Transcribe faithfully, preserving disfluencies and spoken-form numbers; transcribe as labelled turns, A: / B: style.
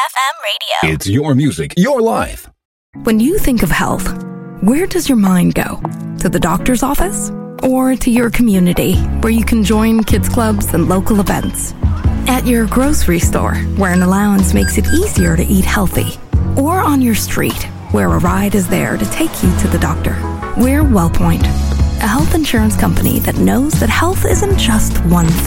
A: F M radio.
B: It's your music, your life.
C: When you think of health, where does your mind go? To the doctor's office? Or to your community, where you can join kids clubs and local events? At your grocery store, where an allowance makes it easier to eat healthy? Or on your street, where a ride is there to take you to the doctor? We're WellPoint, a health insurance company that knows that health isn't just one thing.